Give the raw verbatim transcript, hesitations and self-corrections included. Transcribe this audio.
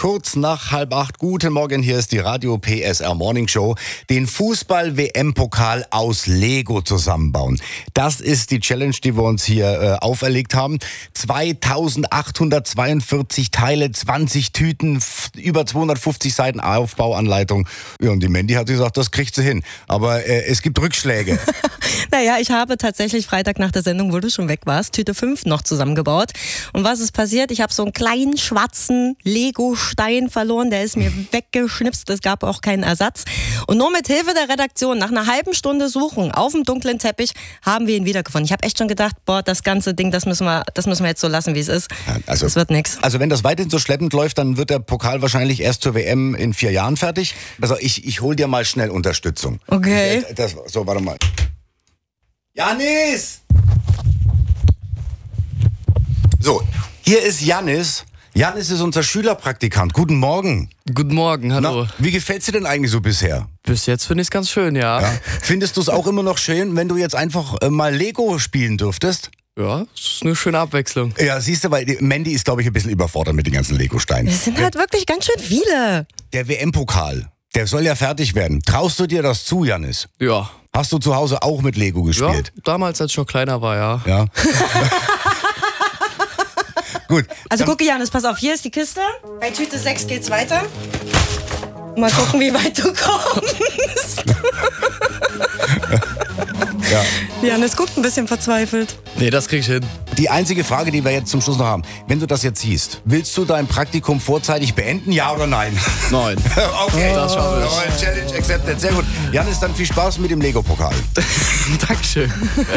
kurz nach halb acht. Guten Morgen, hier ist die Radio P S R Morning Show. Den Fußball-W M-Pokal aus Lego zusammenbauen. Das ist die Challenge, die wir uns hier äh, auferlegt haben. zweitausendachthundertzweiundvierzig Teile, zwanzig Tüten, f- über zweihundertfünfzig Seiten Aufbauanleitung. Ja, und die Mandy hat gesagt, das kriegt sie hin. Aber äh, es gibt Rückschläge. Naja, ich habe tatsächlich Freitag nach der Sendung, wo du schon weg warst, Tüte fünf noch zusammengebaut. Und was ist passiert? Ich habe so einen kleinen schwarzen Lego-Stein verloren, der ist mir weggeschnipst, es gab auch keinen Ersatz. Und nur mit Hilfe der Redaktion, nach einer halben Stunde Suchen auf dem dunklen Teppich, haben wir ihn wiedergefunden. Ich habe echt schon gedacht, boah, das ganze Ding, das müssen wir, das müssen wir jetzt so lassen, wie es ist. Ja, also, das wird nix. Also wenn das weiterhin so schleppend läuft, dann wird der Pokal wahrscheinlich erst zur W M in vier Jahren fertig. Also ich, ich hol dir mal schnell Unterstützung. Okay. Das, das, so, warte mal. Janis! So, hier ist Janis. Janis ist unser Schülerpraktikant. Guten Morgen. Guten Morgen, hallo. Na, wie gefällt's dir denn eigentlich so bisher? Bis jetzt finde ich es ganz schön, ja. Ja. Findest du es auch immer noch schön, wenn du jetzt einfach äh, mal Lego spielen dürftest? Ja, das ist eine schöne Abwechslung. Ja, siehst du, weil die Mandy ist, glaube ich, ein bisschen überfordert mit den ganzen Lego-Steinen. Es sind halt wirklich ganz schön viele. Der W M-Pokal, der soll ja fertig werden. Traust du dir das zu, Janis? Ja. Hast du zu Hause auch mit Lego Ja, gespielt? damals, als ich noch kleiner war, ja. Ja. Gut. Also gucke, Janis, pass auf, hier ist die Kiste. Bei Tüte sechs geht's weiter. Mal gucken, wie weit du kommst. Ja. Janis guckt ein bisschen verzweifelt. Nee, das krieg ich hin. Die einzige Frage, die wir jetzt zum Schluss noch haben, wenn du das jetzt siehst, willst du dein Praktikum vorzeitig beenden, ja oder nein? Nein. Okay, Das schaffe ich. Jawohl, Challenge accepted, sehr gut. Janis, dann viel Spaß mit dem Lego-Pokal. Dankeschön.